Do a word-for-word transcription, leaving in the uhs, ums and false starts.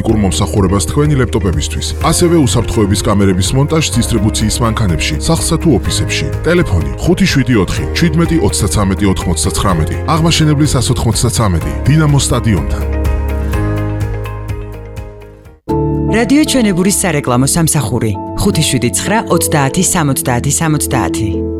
პრაქტიკულ მომსახურებას თქვენი ლეპტოპებისთვის. ასევე უსაფრთხოების კამერების მონტაჟს დისტრიბუციის მანქანებში, სახლსა თუ ოფისებში. ტელეფონი ხუთი შვიდი ოთხი შვიდმეტი ოცდათრამეტი ოთხმოცდათრამეტი. აღმაშენებლის ას ოთხმოცდათრამეტი დინამოს სტადიონთან. რადიო ჩვენებურის სარეკლამო სამსახური ხუთი შვიდი ცხრა ოცდაათი სამოცდაათი სამოცდაათი.